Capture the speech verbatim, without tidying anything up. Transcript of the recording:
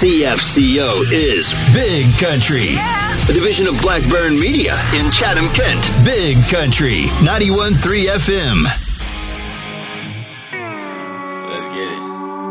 C F C O is Big Country, a division of Blackburn Media in Chatham, Kent. Big Country, ninety-one point three F M.